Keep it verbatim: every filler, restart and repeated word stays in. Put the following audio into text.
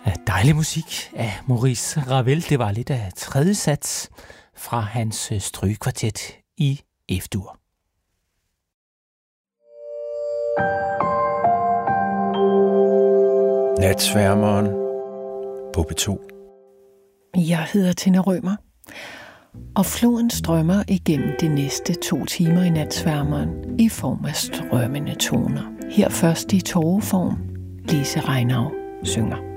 Dejlig musik af Maurice Ravel. Det var lidt af tredje sats fra hans strygekvartet i F-dur. Natsværmeren på P to. Jeg hedder Tina Rømer, og floden strømmer igennem de næste to timer i Natsværmeren i form af strømmende toner. Her først i tåreform. Lise Reinau synger.